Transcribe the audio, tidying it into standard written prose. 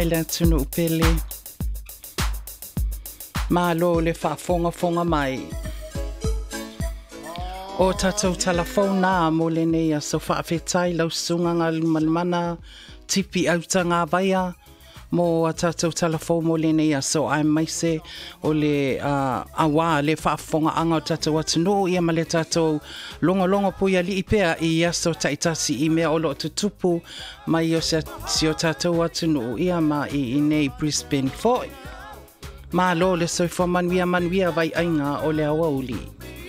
Le tunu upele. Malo le whaafonga mai. O tatou talafona mo le nea so whaafetai lau sunga ngā lumalmana tipi auta ngā vaia mo a tatou talafo mo le nea so ai maise o le awa le whaafonga anga o tatou atunu ia ma le tatou longo puia li ipea i aso taitasi i mea o lo tutupu mai o si o tatou atunu ia ma i nei Brisbane foi. Ma lo le soifo manuia vai ainga o le awauli.